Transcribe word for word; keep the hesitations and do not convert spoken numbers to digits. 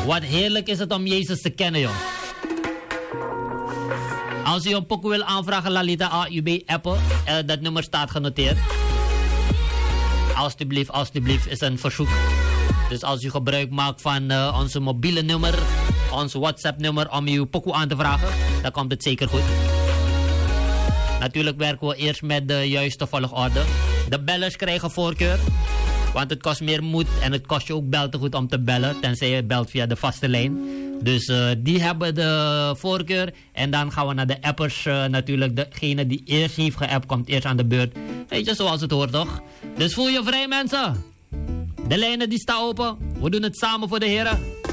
Wat heerlijk is het om Jezus te kennen, joh. Als u een pokoe wil aanvragen, Lalita A U B Apple, uh, dat nummer staat genoteerd. Alsjeblieft, alsjeblieft, is een verzoek. Dus als u gebruik maakt van uh, onze mobiele nummer, ons WhatsApp nummer om uw pokoe aan te vragen, dan komt het zeker goed. Natuurlijk werken we eerst met de juiste volgorde. De bellers krijgen voorkeur. Want het kost meer moed en het kost je ook beltegoed om te bellen. Tenzij je belt via de vaste lijn. Dus uh, die hebben de voorkeur. En dan gaan we naar de appers. Uh, natuurlijk degene die eerst heeft geappt komt eerst aan de beurt. Weet je, zoals het hoort toch? Dus voel je vrij, mensen. De lijnen die staan open. We doen het samen voor de heren.